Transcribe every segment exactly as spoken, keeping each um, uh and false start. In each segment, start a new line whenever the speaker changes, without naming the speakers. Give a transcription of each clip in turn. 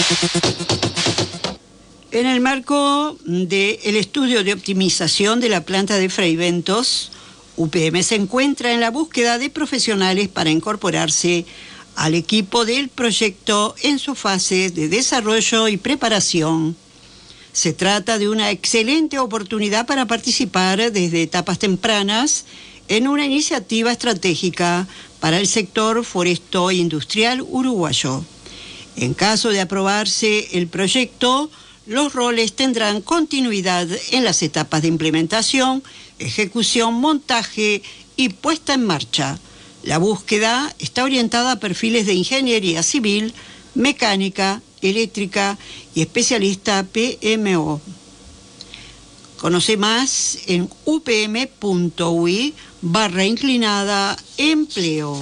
En el marco del estudio de optimización de la planta de Freyventos, U P M se encuentra en la búsqueda de profesionales para incorporarse al equipo del proyecto en su fase de desarrollo y preparación. Se trata de una excelente oportunidad para participar desde etapas tempranas en una iniciativa estratégica para el sector foresto industrial uruguayo. En caso de aprobarse el proyecto, los roles tendrán continuidad en las etapas de implementación, ejecución, montaje y puesta en marcha. La búsqueda está orientada a perfiles de ingeniería civil, mecánica, eléctrica y especialista P M O. Conoce más en upm.ui barra inclinada empleo.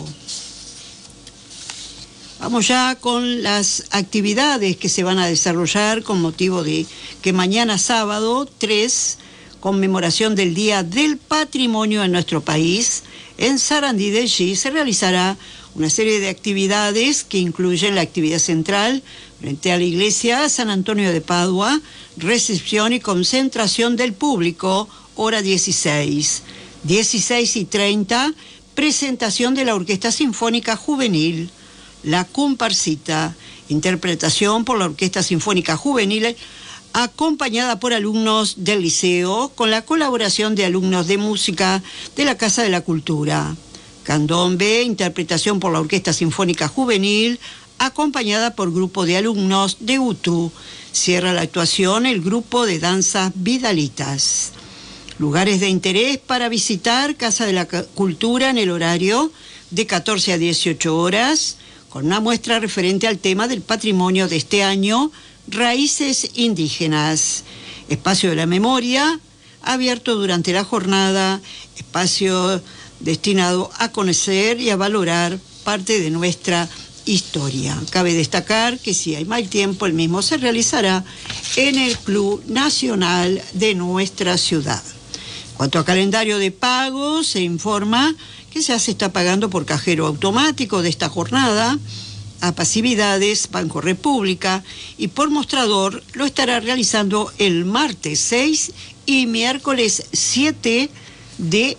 Vamos ya con las actividades que se van a desarrollar con motivo de que mañana sábado tres, conmemoración del Día del Patrimonio en nuestro país, en Sarandí de G se realizará una serie de actividades que incluyen la actividad central frente a la iglesia San Antonio de Padua, recepción y concentración del público, hora dieciséis. dieciséis y treinta, presentación de la Orquesta Sinfónica Juvenil. La comparsita, interpretación por la Orquesta Sinfónica Juvenil, acompañada por alumnos del liceo, con la colaboración de alumnos de música de la Casa de la Cultura. Candombe, interpretación por la Orquesta Sinfónica Juvenil, acompañada por grupo de alumnos de U T U. Cierra la actuación el grupo de danzas Vidalitas. Lugares de interés para visitar: Casa de la Cultura en el horario de catorce a dieciocho horas, con una muestra referente al tema del patrimonio de este año, Raíces Indígenas. Espacio de la Memoria, abierto durante la jornada, espacio destinado a conocer y a valorar parte de nuestra historia. Cabe destacar que si hay mal tiempo, el mismo se realizará en el Club Nacional de nuestra ciudad. En cuanto a calendario de pago, se informa que ya se está pagando por cajero automático de esta jornada, a pasividades, Banco República, y por mostrador lo estará realizando el martes seis y miércoles siete de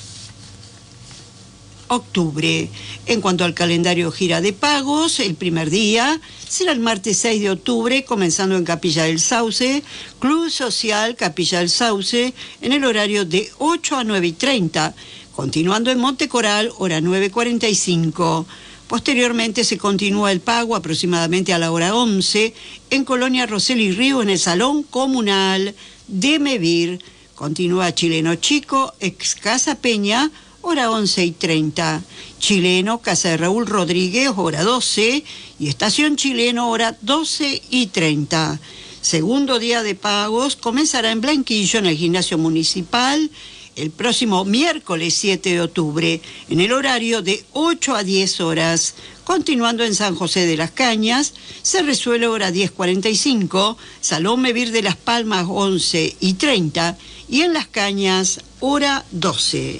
octubre. En cuanto al calendario gira de pagos, el primer día será el martes seis de octubre, comenzando en Capilla del Sauce, Club Social Capilla del Sauce, en el horario de ocho a nueve y treinta, continuando en Monte Coral, hora nueve cuarenta y cinco. Posteriormente se continúa el pago aproximadamente a la hora once en Colonia Rosel y Río, en el Salón Comunal de Mevir. Continúa Chileno Chico, ex Casa Peña, hora once y treinta. Chileno, Casa de Raúl Rodríguez, hora doce. Y Estación Chileno, hora doce y treinta. Segundo día de pagos comenzará en Blanquillo, en el Gimnasio Municipal, el próximo miércoles siete de octubre, en el horario de ocho a diez horas. Continuando en San José de las Cañas, se resuelve hora diez cuarenta y cinco, Salón Mevir de Las Palmas, once y treinta, y en Las Cañas, hora doce.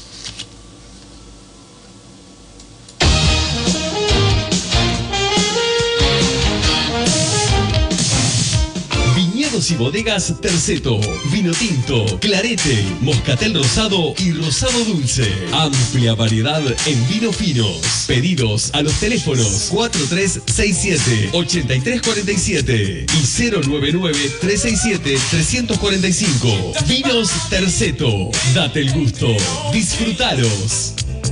Y bodegas Terceto, vino tinto, clarete, moscatel rosado y rosado dulce. Amplia variedad en vinos finos. Pedidos a los teléfonos cuatro tres seis siete, ocho tres cuatro siete y cero nueve nueve, tres seis siete, tres cuatro cinco. Vinos Terceto, date el gusto, disfrutalos.